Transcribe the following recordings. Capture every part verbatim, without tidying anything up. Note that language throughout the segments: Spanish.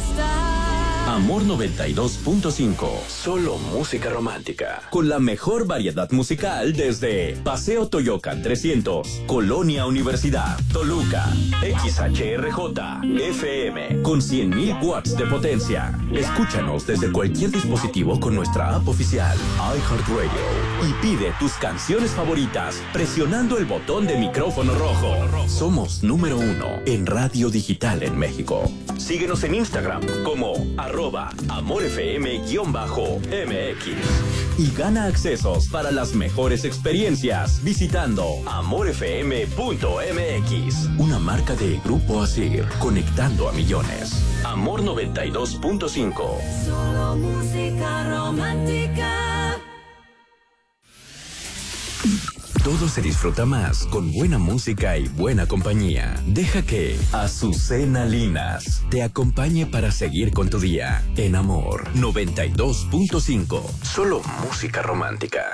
Amor noventa y dos punto cinco. Solo música romántica. Con la mejor variedad musical desde Paseo Toyocan trescientos, Colonia Universidad, Toluca, X H R J, F M, con cien mil watts de potencia. Escúchanos desde cualquier dispositivo con nuestra app oficial, iHeartRadio. Y pide tus canciones favoritas presionando el botón de micrófono rojo. Somos número uno en radio digital en México. Síguenos en Instagram como arroba amorfm-mx y gana accesos para las mejores experiencias visitando amorfm punto m x. Una marca de Grupo Asir, conectando a millones. Amor noventa y dos punto cinco. Solo música romántica. Todo se disfruta más con buena música y buena compañía. Deja que Azucena Linas te acompañe para seguir con tu día en Amor noventa y dos punto cinco. Solo música romántica.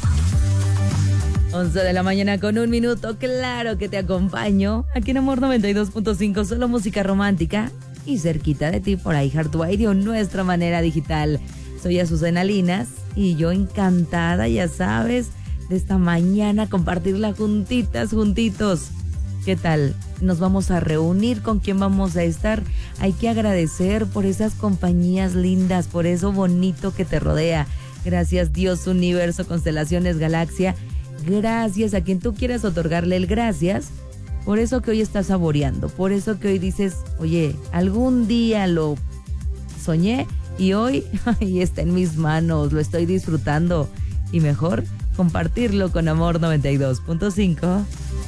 once de la mañana con un minuto. Claro que te acompaño aquí en Amor noventa y dos punto cinco. Solo música romántica y cerquita de ti por iHeartRadio, nuestra manera digital. Soy Azucena Linas y yo encantada, ya sabes, de esta mañana compartirla juntitas, juntitos. ¿Qué tal? Nos vamos a reunir, ¿con quién vamos a estar? Hay que agradecer por esas compañías lindas, por eso bonito que te rodea. Gracias Dios, universo, constelaciones, galaxia. Gracias a quien tú quieras otorgarle el gracias. Por eso que hoy estás saboreando, por eso que hoy dices, oye, algún día lo soñé y hoy ahí está en mis manos, lo estoy disfrutando. Y mejor compartirlo con Amor noventa y dos punto cinco.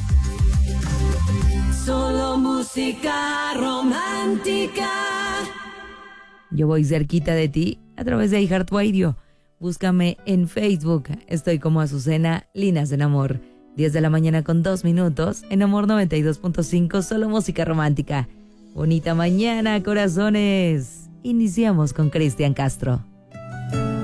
Solo música romántica. Yo voy cerquita de ti a través de iHeartRadio. Búscame en Facebook. Estoy como Azucena Linas del Amor. diez de la mañana con dos minutos en Amor noventa y dos punto cinco. Solo música romántica. Bonita mañana, corazones. Iniciamos con Cristian Castro.